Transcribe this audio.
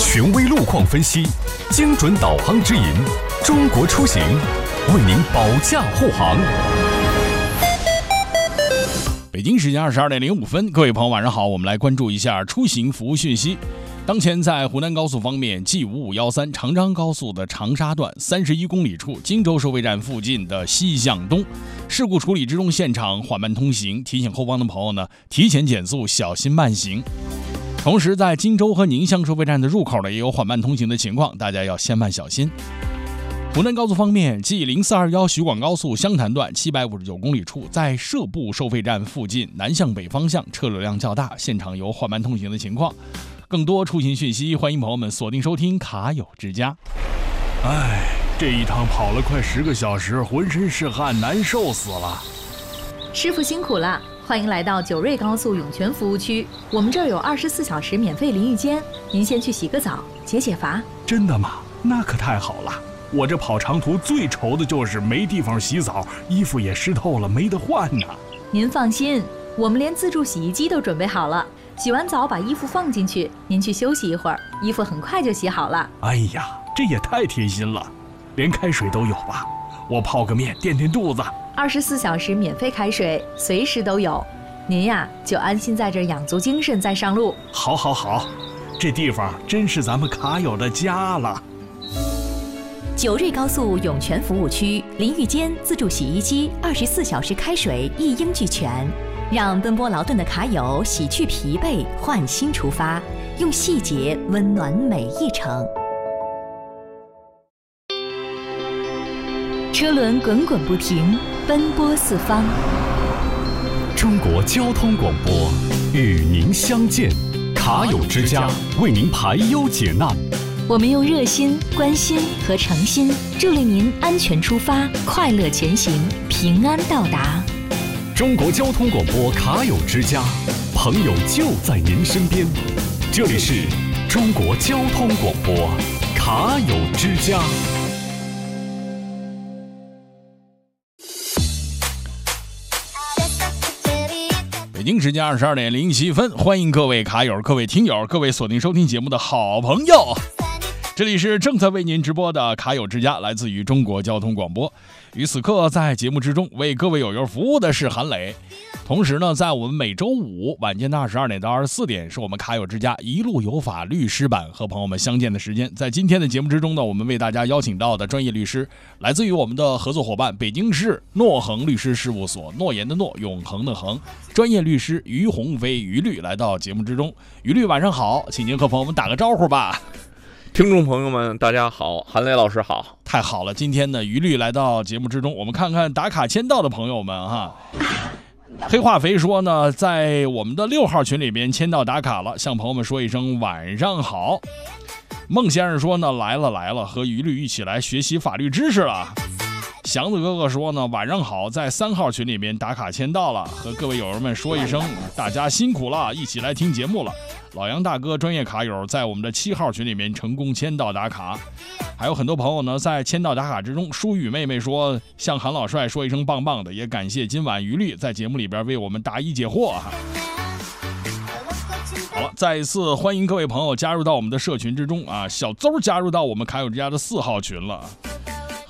权威路况分析，精准导航指引，中国出行为您保驾护航。北京时间22点05分，各位朋友晚上好，我们来关注一下出行服务讯息。当前在湖南高速方面 G5513 长张高速的长沙段31公里处荆州收费站附近的西向东，事故处理之中现场缓慢通行，提醒后方的朋友呢提前减速，小心慢行。同时在荆州和宁乡收费站的入口呢也有缓慢通行的情况，大家要先慢小心。湖南高速方面 G0421 徐广高速湘潭段759公里处，在社部收费站附近南向北方向车流量较大，现场有缓慢通行的情况。更多出行讯息，欢迎朋友们锁定收听卡友之家。 这一趟跑了快10个小时，浑身是汗，难受死了。 师傅辛苦了，欢迎来到九瑞高速涌泉服务区，我们这儿有24小时免费淋浴间，您先去洗个澡，解解乏。 真的吗？那可太好了。我这跑长途最愁的就是没地方洗澡，衣服也湿透了，没得换呢。 您放心，我们连自助洗衣机都准备好了，洗完澡把衣服放进去，您去休息一会儿，衣服很快就洗好了。 哎呀，这也太贴心了，连开水都有吧？我泡个面垫垫肚子。 24小时免费开水，随时都有。您呀，就安心在这养足精神再上路。 好，这地方真是咱们卡友的家了。 九瑞高速涌泉服务区，淋浴间、自助洗衣机、24小时开水一应俱全，让奔波劳顿的卡友洗去疲惫，焕新出发，用细节温暖每一程。 车轮滚滚不停，奔波四方。 中国交通广播与您相见，卡友之家为您排忧解难。 我们用热心、关心和诚心，助力您安全出发，快乐前行，平安到达。 中国交通广播卡友之家，朋友就在您身边。这里是中国交通广播卡友之家。北京时间22点07分，欢迎各位卡友、各位听友、各位锁定收听节目的好朋友。这里是正在为您直播的卡友之家，来自于中国交通广播。与此刻在节目之中为各位友友服务的是韩磊。同时呢，在我们每周五晚间的22点到24点，是我们卡友之家一路有法律师版和朋友们相见的时间。在今天的节目之中呢，我们为大家邀请到的专业律师，来自于我们的合作伙伴北京市诺恒律师事务所，诺言的诺，永恒的恒，专业律师于鸿飞于律来到节目之中。于律晚上好，请您和朋友们打个招呼吧。 听众朋友们大家好，韩磊老师好。 太好了，今天呢于律来到节目之中，我们看看打卡签到的朋友们哈。黑化肥说呢，在我们的6号群里边签到打卡了，向朋友们说一声晚上好。孟先生说呢，来了，和于律一起来学习法律知识了。祥子哥哥说呢，晚上好，在3号群里面打卡签到了，和各位友友们说一声大家辛苦了，一起来听节目了。老杨大哥专业卡友在我们的7号群里面成功签到打卡，还有很多朋友呢在签到打卡之中。舒雨妹妹说向韩老帅说一声棒棒的，也感谢今晚于律在节目里边为我们答疑解惑哈。好了，再一次欢迎各位朋友加入到我们的社群之中啊！小邹加入到我们卡友之家的4号群了。